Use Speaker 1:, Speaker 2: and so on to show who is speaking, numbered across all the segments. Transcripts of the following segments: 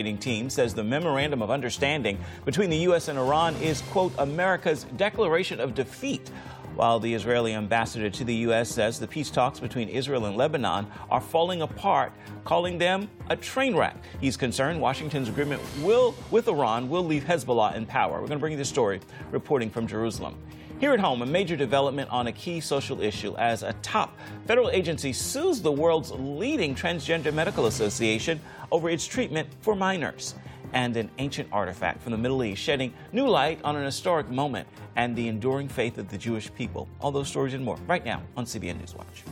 Speaker 1: Team says the memorandum of understanding between the U.S. and Iran is, quote, America's declaration of defeat, while the Israeli ambassador to the U.S. says the peace talks between Israel and Lebanon are falling apart, calling them a train wreck. He's concerned Washington's agreement with Iran will leave Hezbollah in power. We're going to bring you this story, reporting from Jerusalem. Here at home, a major development on a key social issue as a top federal agency sues the world's leading transgender medical association over its treatment for minors. And an ancient artifact from the Middle East shedding new light on an historic moment and the enduring faith of the Jewish people. All those stories and more right now on CBN News Watch.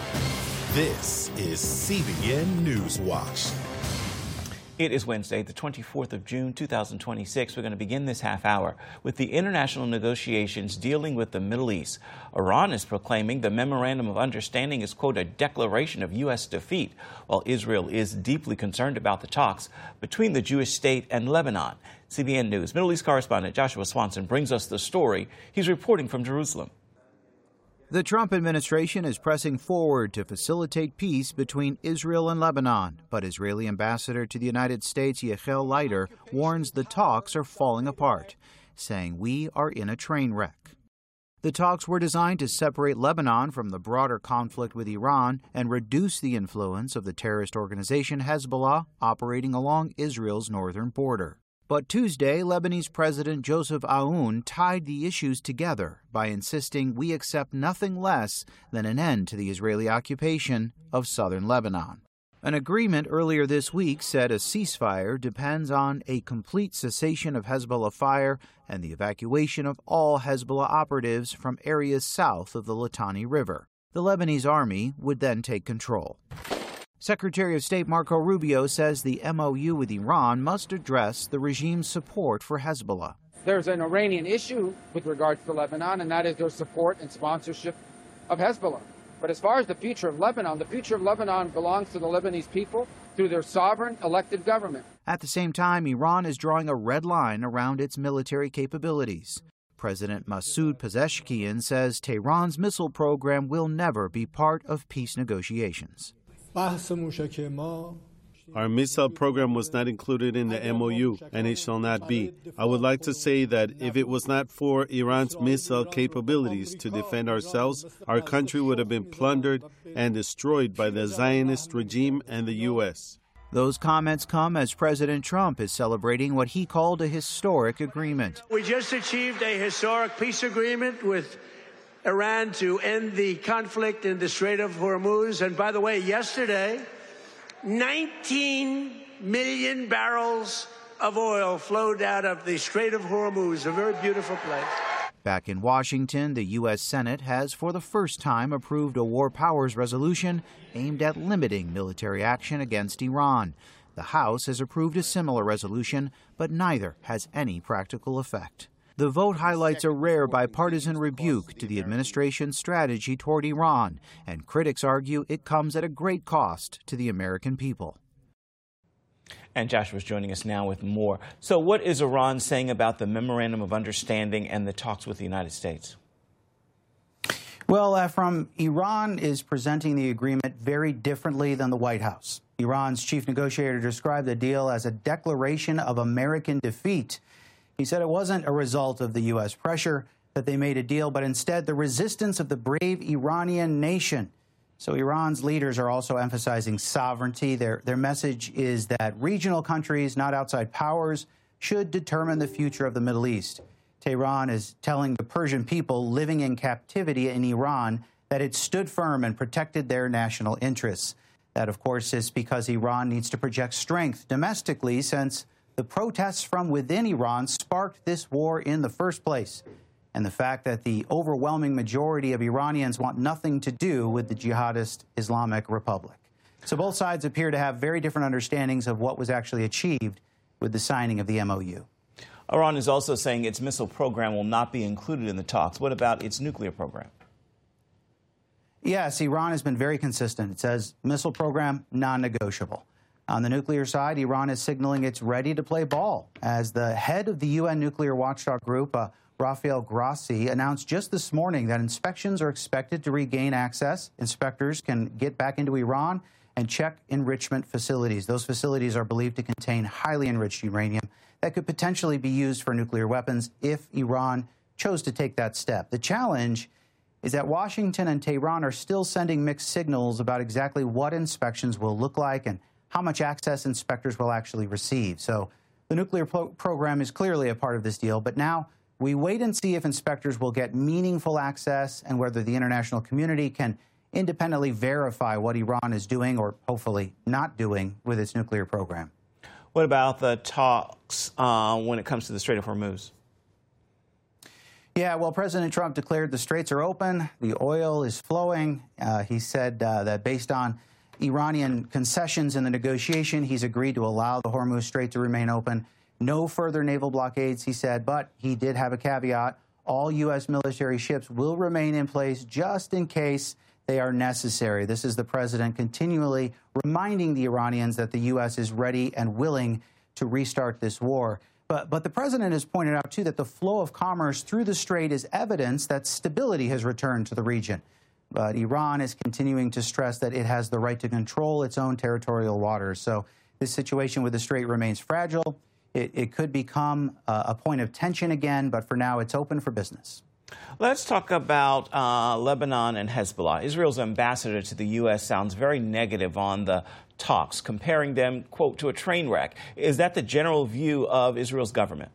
Speaker 2: This is CBN News Watch.
Speaker 1: It is Wednesday, the 24th of June, 2026. We're going to begin this half hour with the international negotiations dealing with the Middle East. Iran is proclaiming the Memorandum of Understanding is, quote, a declaration of U.S. defeat, while Israel is deeply concerned about the talks between the Jewish state and Lebanon. CBN News Middle East correspondent Joshua Swanson brings us the story. He's reporting from Jerusalem.
Speaker 3: The Trump administration is pressing forward to facilitate peace between Israel and Lebanon, but Israeli ambassador to the United States, Yechiel Leiter, warns the talks are falling apart, saying we are in a train wreck. The talks were designed to separate Lebanon from the broader conflict with Iran and reduce the influence of the terrorist organization Hezbollah operating along Israel's northern border. But Tuesday, Lebanese President Joseph Aoun tied the issues together by insisting we accept nothing less than an end to the Israeli occupation of southern Lebanon. An agreement earlier this week said a ceasefire depends on a complete cessation of Hezbollah fire and the evacuation of all Hezbollah operatives from areas south of the Litani River. The Lebanese army would then take control. Secretary of State Marco Rubio says the MOU with Iran must address the regime's support for Hezbollah.
Speaker 4: There's an Iranian issue with regards to Lebanon, and that is their support and sponsorship of Hezbollah. But as far as the future of Lebanon belongs to the Lebanese people through their sovereign elected government.
Speaker 3: At the same time, Iran is drawing a red line around its military capabilities. President Masoud Pezeshkian says Tehran's missile program will never be part of peace negotiations.
Speaker 5: Our missile program was not included in the MOU, and it shall not be. I would like to say that if it was not for Iran's missile capabilities to defend ourselves, our country would have been plundered and destroyed by the Zionist regime and the U.S.
Speaker 3: Those comments come as President Trump is celebrating what he called a historic agreement.
Speaker 6: We just achieved a historic peace agreement with Iran to end the conflict in the Strait of Hormuz. And by the way, yesterday, 19 million barrels of oil flowed out of the Strait of Hormuz, a very beautiful place.
Speaker 3: Back in Washington, the U.S. Senate has for the first time approved a war powers resolution aimed at limiting military action against Iran. The House has approved a similar resolution, but neither has any practical effect. The vote highlights a rare bipartisan rebuke to the administration's strategy toward Iran, and critics argue it comes at a great cost to the American people.
Speaker 1: And Joshua's joining us now with more. So what is Iran saying about the Memorandum of Understanding and the talks with the United States?
Speaker 7: Well, Ephraim, Iran is presenting the agreement very differently than the White House. Iran's chief negotiator described the deal as a declaration of American defeat. He said it wasn't a result of the U.S. pressure that they made a deal, but instead the resistance of the brave Iranian nation. So Iran's leaders are also emphasizing sovereignty. Their message is that regional countries, not outside powers, should determine the future of the Middle East. Tehran is telling the Persian people living in captivity in Iran that it stood firm and protected their national interests. That, of course, is because Iran needs to project strength domestically, since the protests from within Iran sparked this war in the first place, and the fact that the overwhelming majority of Iranians want nothing to do with the jihadist Islamic Republic. So both sides appear to have very different understandings of what was actually achieved with the signing of the MOU.
Speaker 1: Iran is also saying its missile program will not be included in the talks. What about its nuclear program?
Speaker 7: Yes, Iran has been very consistent. It says missile program non-negotiable. On the nuclear side, Iran is signaling it's ready to play ball, as the head of the UN nuclear watchdog group, Rafael Grossi, announced just this morning that inspections are expected to regain access. Inspectors can get back into Iran and check enrichment facilities. Those facilities are believed to contain highly enriched uranium that could potentially be used for nuclear weapons if Iran chose to take that step. The challenge is that Washington and Tehran are still sending mixed signals about exactly what inspections will look like and how much access inspectors will actually receive. So the nuclear program is clearly a part of this deal, but now we wait and see if inspectors will get meaningful access and whether the international community can independently verify what Iran is doing or hopefully not doing with its nuclear program.
Speaker 1: What about the talks when it comes to the Strait of Hormuz?
Speaker 7: Yeah, well, President Trump declared the straits are open, the oil is flowing. He said that based on Iranian concessions in the negotiation, he's agreed to allow the Hormuz Strait to remain open. No further naval blockades, he said, but he did have a caveat. All U.S. military ships will remain in place just in case they are necessary. This is the president continually reminding the Iranians that the U.S. is ready and willing to restart this war. But the president has pointed out, too, that the flow of commerce through the strait is evidence that stability has returned to the region. But Iran is continuing to stress that it has the right to control its own territorial waters. So this situation with the strait remains fragile. It could become a point of tension again, but for now it's open for business.
Speaker 1: Let's talk about Lebanon and Hezbollah. Israel's ambassador to the U.S. sounds very negative on the talks, comparing them, quote, to a train wreck. Is that the general view of Israel's government?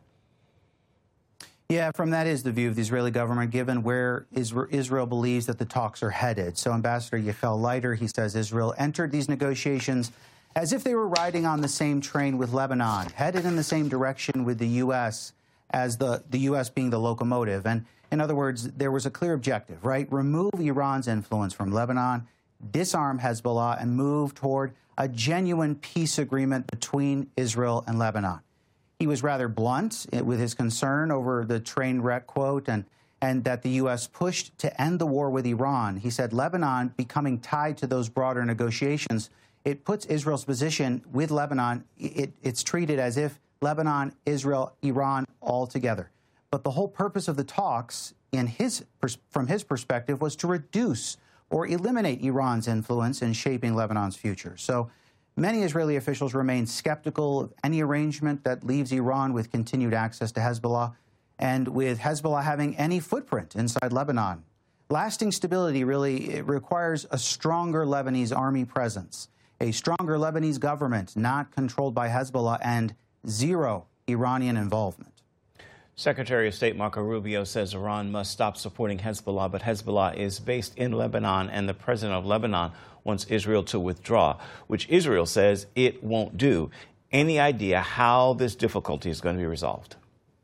Speaker 7: Yeah, that is the view of the Israeli government, given where Israel believes that the talks are headed. So Ambassador Yechiel Leiter, he says Israel entered these negotiations as if they were riding on the same train with Lebanon, headed in the same direction with the U.S., as the U.S. being the locomotive. And in other words, there was a clear objective, right? Remove Iran's influence from Lebanon, disarm Hezbollah, and move toward a genuine peace agreement between Israel and Lebanon. He was rather blunt with his concern over the train wreck quote and that the U.S. pushed to end the war with Iran. He said Lebanon becoming tied to those broader negotiations, it puts Israel's position with Lebanon, it's treated as if Lebanon, Israel, Iran all together. But the whole purpose of the talks, from his perspective, was to reduce or eliminate Iran's influence in shaping Lebanon's future. So many Israeli officials remain skeptical of any arrangement that leaves Iran with continued access to Hezbollah and with Hezbollah having any footprint inside Lebanon. Lasting stability really requires a stronger Lebanese army presence, a stronger Lebanese government not controlled by Hezbollah, and zero Iranian involvement.
Speaker 1: Secretary of State Marco Rubio says Iran must stop supporting Hezbollah, but Hezbollah is based in Lebanon, and the president of Lebanon wants Israel to withdraw, which Israel says it won't do. Any idea how this difficulty is going to be resolved?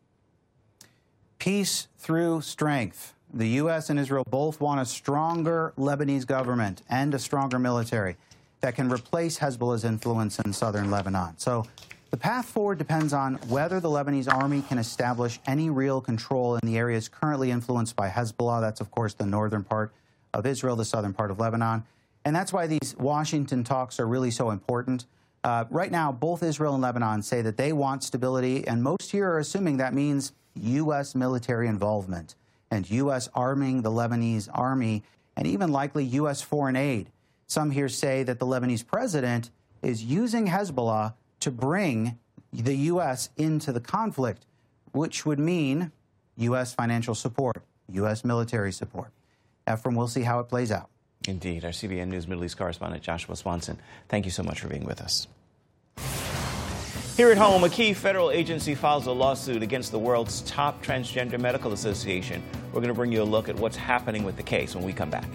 Speaker 7: Peace through strength. The U.S. and Israel both want a stronger Lebanese government and a stronger military that can replace Hezbollah's influence in southern Lebanon. So the path forward depends on whether the Lebanese army can establish any real control in the areas currently influenced by Hezbollah. That's, of course, the northern part of Israel, the southern part of Lebanon. And that's why these Washington talks are really so important. Right now, both Israel and Lebanon say that they want stability, and most here are assuming that means U.S. military involvement and U.S. arming the Lebanese army and even likely U.S. foreign aid. Some here say that the Lebanese president is using Hezbollah to bring the U.S. into the conflict, which would mean U.S. financial support, U.S. military support. Ephraim, we'll see how it plays out.
Speaker 1: Indeed. Our CBN News Middle East correspondent Joshua Swanson, thank you so much for being with us. Here at home, a key federal agency files a lawsuit against the world's top transgender medical association. We're going to bring you a look at what's happening with the case when we come back.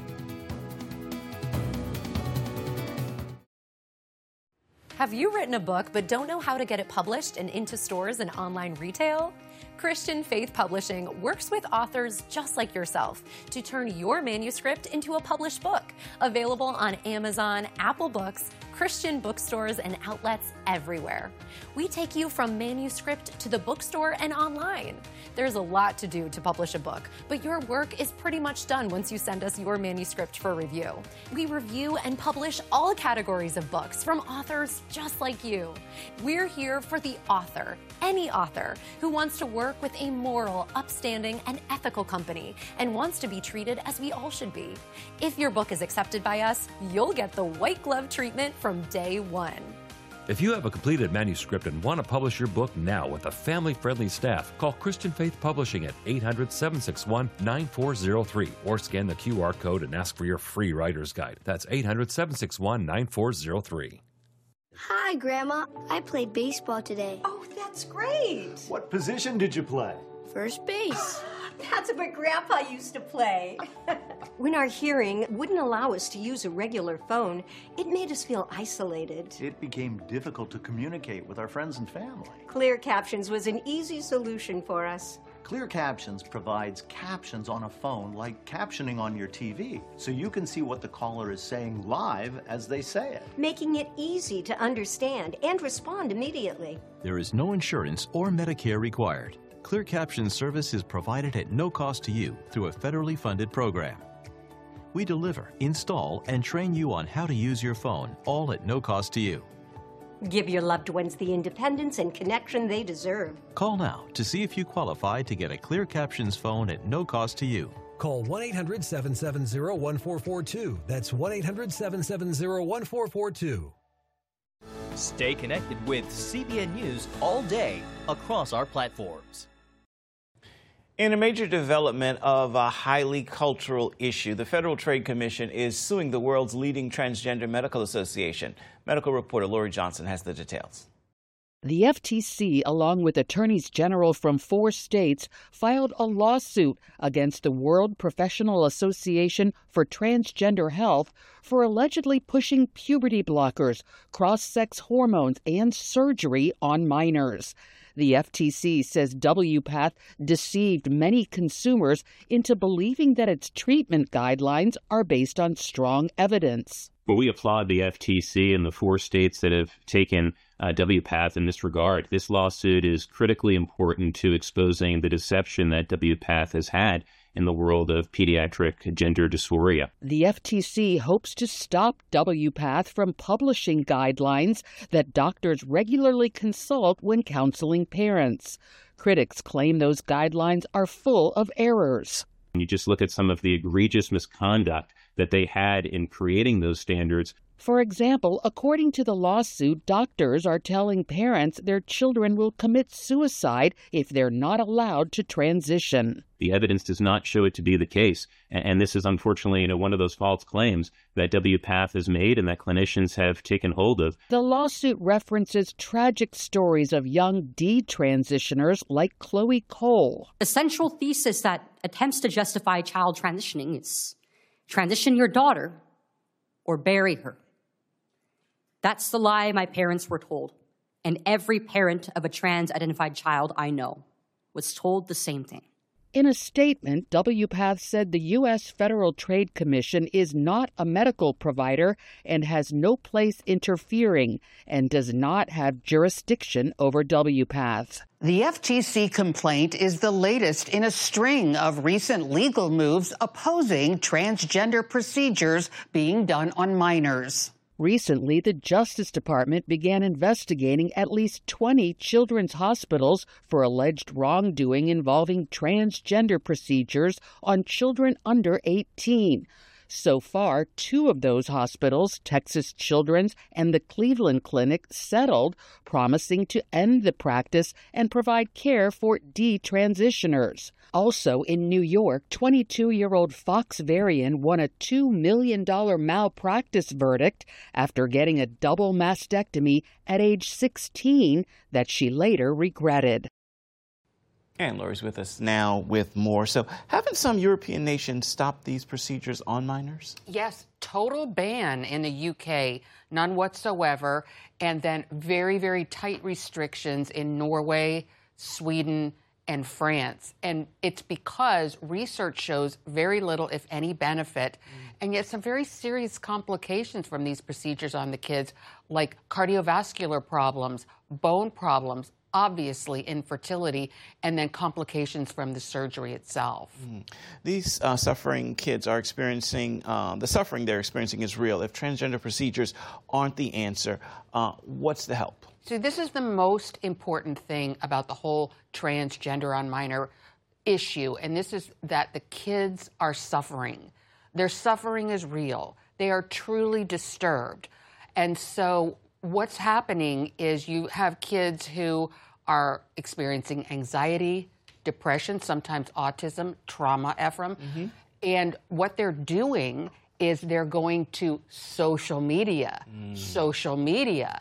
Speaker 8: Have you written a book but don't know how to get it published and into stores and online retail? Christian Faith Publishing works with authors just like yourself to turn your manuscript into a published book, available on Amazon, Apple Books, Christian bookstores, and outlets everywhere. We take you from manuscript to the bookstore and online. There's a lot to do to publish a book, but your work is pretty much done once you send us your manuscript for review. We review and publish all categories of books from authors just like you. We're here for the author, any author who wants to work with a moral, upstanding, and ethical company and wants to be treated as we all should be. If your book is accepted by us, you'll get the white glove treatment from day one.
Speaker 9: If you have a completed manuscript and want to publish your book now with a family-friendly staff, call Christian Faith Publishing at 800-761-9403 or scan the QR code and ask for your free writer's guide. That's 800-761-9403.
Speaker 10: Hi, Grandma. I played baseball today.
Speaker 11: Oh, that's great.
Speaker 12: What position did you play?
Speaker 10: First base.
Speaker 11: That's what Grandpa used to play. When our hearing wouldn't allow us to use a regular phone, it made us feel isolated.
Speaker 12: It became difficult to communicate with our friends and family.
Speaker 11: Clear Captions was an easy solution for us.
Speaker 12: Clear Captions provides captions on a phone like captioning on your TV, so you can see what the caller is saying live as they say it,
Speaker 11: making it easy to understand and respond immediately.
Speaker 13: There is no insurance or Medicare required. Clear Captions service is provided at no cost to you through a federally funded program. We deliver, install, and train you on how to use your phone, all at no cost to you.
Speaker 11: Give your loved ones the independence and connection they deserve.
Speaker 13: Call now to see if you qualify to get a Clear Captions phone at no cost to you.
Speaker 14: Call 1-800-770-1442. That's 1-800-770-1442.
Speaker 15: Stay connected with CBN News all day across our platforms.
Speaker 1: In a major development of a highly cultural issue, the Federal Trade Commission is suing the world's leading transgender medical association. Medical reporter Lori Johnson has the details.
Speaker 16: The FTC, along with attorneys general from 4 states, filed a lawsuit against the World Professional Association for Transgender Health for allegedly pushing puberty blockers, cross-sex hormones, and surgery on minors. The FTC says WPATH deceived many consumers into believing that its treatment guidelines are based on strong evidence.
Speaker 17: Well, we applaud the FTC and the 4 states that have taken WPATH in this regard. This lawsuit is critically important to exposing the deception that WPATH has had in the world of pediatric gender dysphoria.
Speaker 16: The FTC hopes to stop WPATH from publishing guidelines that doctors regularly consult when counseling parents. Critics claim those guidelines are full of errors.
Speaker 17: You just look at some of the egregious misconduct that they had in creating those standards.
Speaker 16: For example, according to the lawsuit, doctors are telling parents their children will commit suicide if they're not allowed to transition.
Speaker 17: The evidence does not show it to be the case. And this is unfortunately, one of those false claims that WPATH has made and that clinicians have taken hold of.
Speaker 16: The lawsuit references tragic stories of young detransitioners like Chloe Cole.
Speaker 18: The central thesis that attempts to justify child transitioning is transition your daughter or bury her. That's the lie my parents were told. And every parent of a trans-identified child I know was told the same thing.
Speaker 16: In a statement, WPATH said the U.S. Federal Trade Commission is not a medical provider and has no place interfering and does not have jurisdiction over WPATH.
Speaker 7: The FTC complaint is the latest in a string of recent legal moves opposing transgender procedures being done on minors.
Speaker 16: Recently, the Justice Department began investigating at least 20 children's hospitals for alleged wrongdoing involving transgender procedures on children under 18. So far, 2 of those hospitals, Texas Children's and the Cleveland Clinic, settled, promising to end the practice and provide care for detransitioners. Also in New York, 22-year-old Fox Varian won a $2 million malpractice verdict after getting a double mastectomy at age 16 that she later regretted.
Speaker 1: And Lori's with us now with more. So haven't some European nations stopped these procedures on minors?
Speaker 19: Yes, total ban in the UK, none whatsoever. And then very, very tight restrictions in Norway, Sweden, and France. And it's because research shows very little, if any, benefit, and yet some very serious complications from these procedures on the kids, like cardiovascular problems, bone problems, obviously infertility, and then complications from the surgery itself.
Speaker 1: These suffering kids are experiencing, the suffering they're experiencing is real. If transgender procedures aren't the answer, what's the help?
Speaker 19: So this is the most important thing about the whole transgender on minor issue, and this is that the kids are suffering. Their suffering is real. They are truly disturbed. And so what's happening is you have kids who are experiencing anxiety, depression, sometimes autism, trauma, Ephraim. And what they're doing is they're going to social media. And social media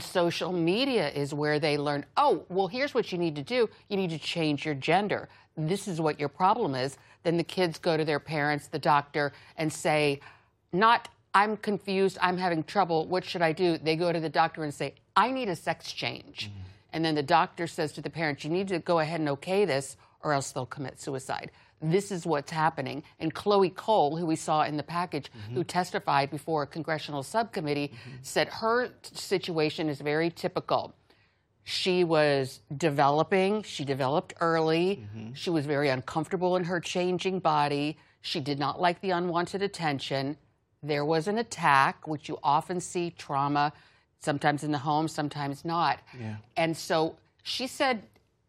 Speaker 19: is where they learn, oh, well, here's what you need to do. You need to change your gender. This is what your problem is. Then the kids go to their parents, the doctor, and say, not, I'm confused, I'm having trouble, what should I do? They go to the doctor and say, I need a sex change. And then the doctor says to the parents, you need to go ahead and okay this, or else they'll commit suicide. This is what's happening. And Chloe Cole, who we saw in the package, who testified before a congressional subcommittee, said her situation is very typical. She was developing. She developed early. She was very uncomfortable in her changing body. She did not like the unwanted attention. There was an attack, which you often see trauma, sometimes in the home, sometimes not. And so she said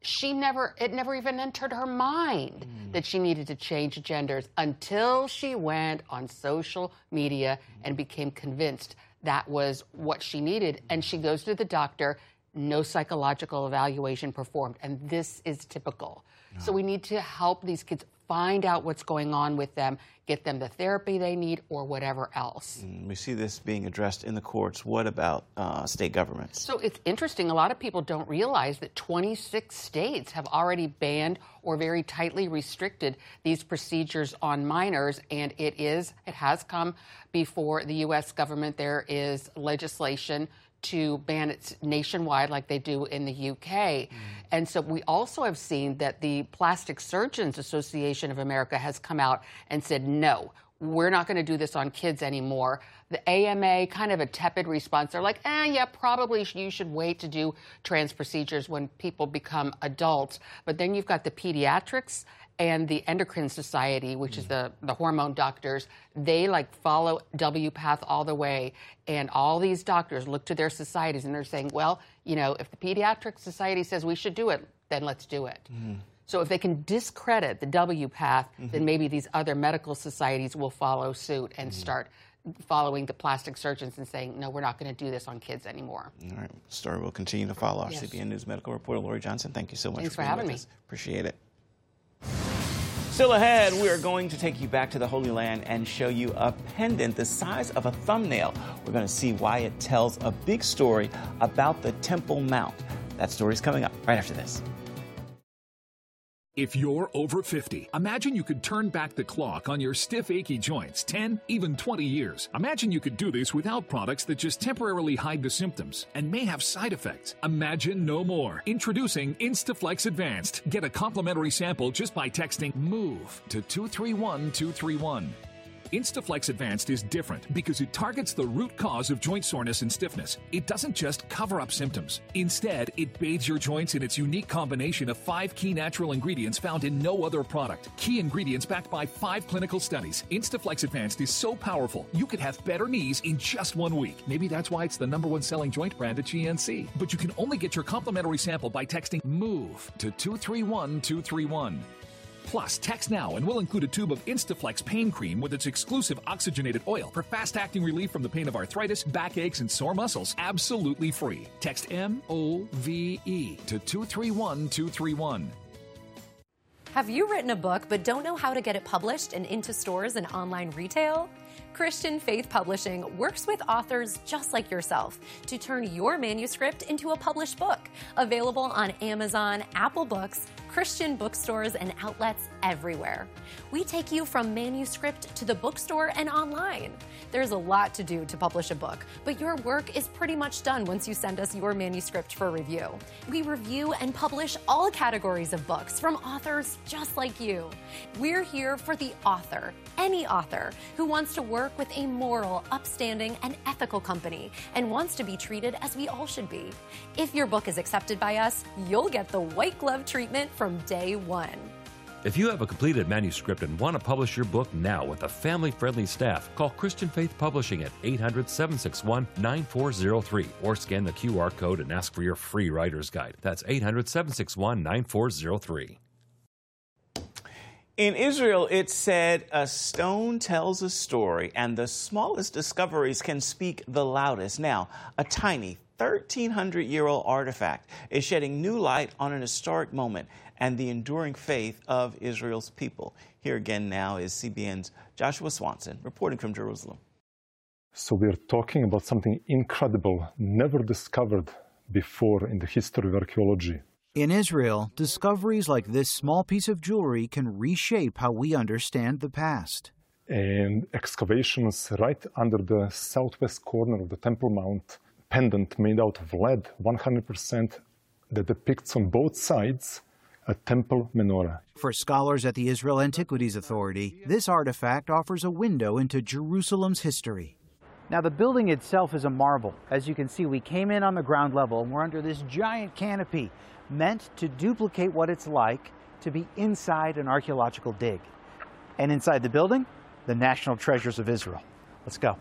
Speaker 19: it never even entered her mind that she needed to change genders until she went on social media and became convinced that was what she needed. And she goes to the doctor. No psychological evaluation performed. And this is typical. So we need to help these kids find out what's going on with them, get them the therapy they need or whatever else.
Speaker 1: We see this being addressed in the courts. What about state governments?
Speaker 19: So it's interesting. A lot of people don't realize that 26 states have already banned or very tightly restricted these procedures on minors. And it has come before the U.S. government. There is legislation to ban it nationwide like they do in the UK. And so we also have seen that the Plastic Surgeons Association of America has come out and said, no, we're not going to do this on kids anymore. The AMA, kind of a tepid response. They're like, yeah, probably you should wait to do trans procedures when people become adults. But then you've got the pediatrics and the Endocrine Society, which is the hormone doctors. They follow WPATH all the way. And all these doctors look to their societies and they're saying, well, if the Pediatric Society says we should do it, then let's do it. So if they can discredit the WPATH, then maybe these other medical societies will follow suit and start following the plastic surgeons and saying, no, we're not going to do this on kids anymore.
Speaker 1: All right. Story will continue to follow. Our CBN News medical reporter, Lori Johnson, thank you so much
Speaker 19: for having me.
Speaker 1: Appreciate it. Still ahead, we are going to take you back to the Holy Land and show you a pendant the size of a thumbnail. We're going to see why it tells a big story about the Temple Mount. That story is coming up right after this.
Speaker 14: If you're over 50, imagine you could turn back the clock on your stiff, achy joints 10, even 20 years. Imagine you could do this without products that just temporarily hide the symptoms and may have side effects. Imagine no more. Introducing Instaflex Advanced. Get a complimentary sample just by texting MOVE to 231231. Instaflex Advanced is different because it targets the root cause of joint soreness and stiffness. It doesn't just cover up symptoms. Instead, it bathes your joints in its unique combination of 5 key natural ingredients found in no other product. Key ingredients backed by 5 clinical studies. Instaflex Advanced is so powerful, you could have better knees in just 1 week. Maybe that's why it's the #1 selling joint brand at GNC. But you can only get your complimentary sample by texting MOVE to 231231. Plus, text now and we'll include a tube of Instaflex pain cream with its exclusive oxygenated oil for fast-acting relief from the pain of arthritis, backaches, and sore muscles, absolutely free. Text MOVE to 231231.
Speaker 8: Have you written a book but don't know how to get it published and into stores and online retail? Christian Faith Publishing works with authors just like yourself to turn your manuscript into a published book. Available on Amazon, Apple Books, Christian bookstores, and outlets everywhere. We take you from manuscript to the bookstore and online. There's a lot to do to publish a book, but your work is pretty much done once you send us your manuscript for review. We review and publish all categories of books from authors just like you. We're here for the author, any author, who wants to work with a moral, upstanding, and ethical company and wants to be treated as we all should be. If your book is accepted by us, you'll get the white glove treatment from day one.
Speaker 9: If you have a completed manuscript and want to publish your book now with a family-friendly staff, call Christian Faith Publishing at 800-761-9403 or scan the QR code and ask for your free writer's guide. That's 800-761-9403.
Speaker 1: In Israel, it's said a stone tells a story, and the smallest discoveries can speak the loudest. Now, a tiny 1,300-year-old artifact is shedding new light on an historic moment and the enduring faith of Israel's people. Here again now is CBN's Joshua Swanson reporting from Jerusalem.
Speaker 20: So we're talking about something incredible, never discovered before in the history of archaeology.
Speaker 3: In Israel, discoveries like this small piece of jewelry can reshape how we understand the past.
Speaker 20: And excavations right under the southwest corner of the Temple Mount, pendant made out of lead, 100%, that depicts on both sides a temple menorah.
Speaker 3: For scholars at the Israel Antiquities Authority, this artifact offers a window into Jerusalem's history.
Speaker 7: Now, the building itself is a marvel. As you can see, we came in on the ground level and we're under this giant canopy meant to duplicate what it's like to be inside an archaeological dig. And inside the building, the national treasures of Israel. Let's go.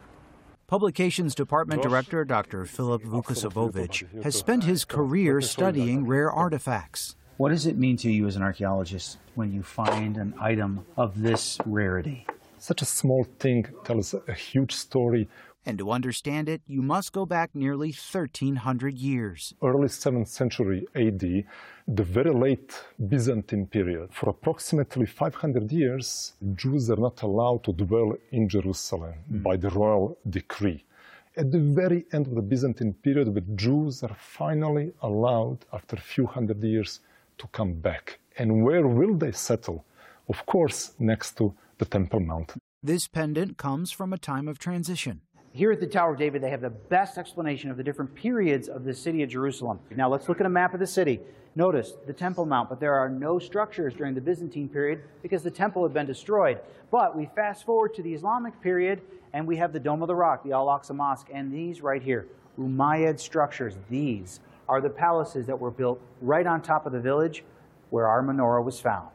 Speaker 3: Publications Department Director Dr. Filip Vukasovovich has spent his career studying rare artifacts.
Speaker 7: What does it mean to you as an archaeologist when you find an item of this rarity?
Speaker 20: Such a small thing tells a huge story.
Speaker 3: And to understand it, you must go back nearly 1,300 years.
Speaker 20: Early 7th century AD, the very late Byzantine period. For approximately 500 years, Jews are not allowed to dwell in Jerusalem by the royal decree. At the very end of the Byzantine period, the Jews are finally allowed, after a few hundred years, to come back. And where will they settle? Of course, next to the Temple Mount.
Speaker 3: This pendant comes from a time of transition.
Speaker 7: Here at the Tower of David, they have the best explanation of the different periods of the city of Jerusalem. Now let's look at a map of the city. Notice the Temple Mount, but there are no structures during the Byzantine period because the temple had been destroyed. But we fast forward to the Islamic period, and we have the Dome of the Rock, the Al-Aqsa Mosque, and these right here, Umayyad structures. These are the palaces that were built right on top of the village where our menorah was found.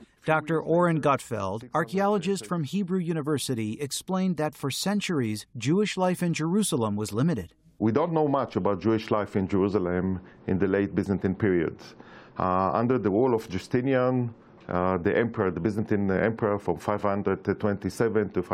Speaker 3: Dr. Oren Gutfeld, archaeologist from Hebrew University, explained that for centuries, Jewish life in Jerusalem was limited.
Speaker 21: We don't know much about Jewish life in Jerusalem in the late Byzantine period. Under the rule of Justinian, the Byzantine emperor from 527 to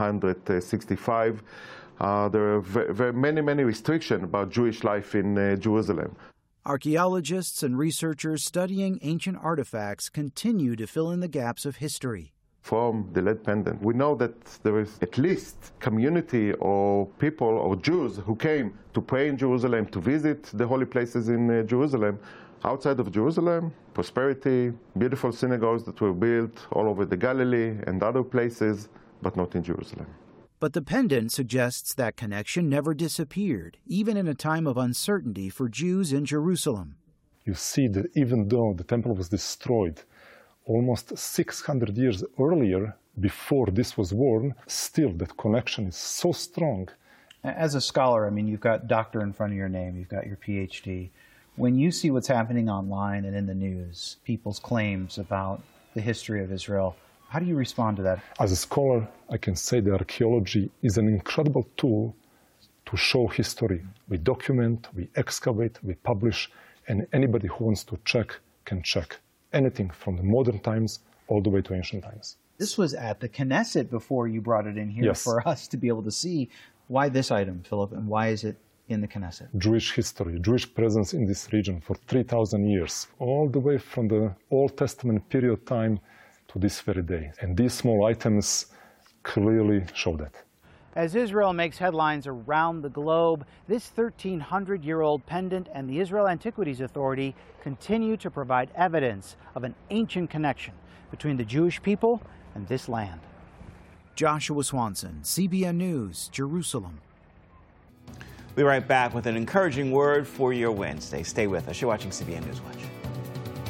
Speaker 21: 565, there are very many restrictions about Jewish life in Jerusalem.
Speaker 3: Archaeologists and researchers studying ancient artifacts continue to fill in the gaps of history.
Speaker 21: From the lead pendant, we know that there is at least community or people or Jews who came to pray in Jerusalem, to visit the holy places in Jerusalem. Outside of Jerusalem, prosperity, beautiful synagogues that were built all over the Galilee and other places, but not in Jerusalem.
Speaker 3: But the pendant suggests that connection never disappeared, even in a time of uncertainty for Jews in Jerusalem.
Speaker 20: You see that even though the temple was destroyed almost 600 years earlier, before this was worn, still that connection is so strong.
Speaker 7: As a scholar, I mean, you've got doctor in front of your name, you've got your PhD. When you see what's happening online and in the news, people's claims about the history of Israel, how do you respond to that?
Speaker 20: As a scholar, I can say that archaeology is an incredible tool to show history. We document, we excavate, we publish, and anybody who wants to check can check. Anything from the modern times all the way to ancient times.
Speaker 7: This was at the Knesset before you brought it in here for us to be able to see. Why this item, Philip, and why is it in the Knesset?
Speaker 20: Jewish history, Jewish presence in this region for 3,000 years, all the way from the Old Testament period time to this very day. And these small items clearly show that.
Speaker 7: As Israel makes headlines around the globe, this 1,300-year-old pendant and the Israel Antiquities Authority continue to provide evidence of an ancient connection between the Jewish people and this land.
Speaker 3: Joshua Swanson, CBN News, Jerusalem.
Speaker 1: We'll be right back with an encouraging word for your Wednesday. Stay with us. You're watching CBN News Watch.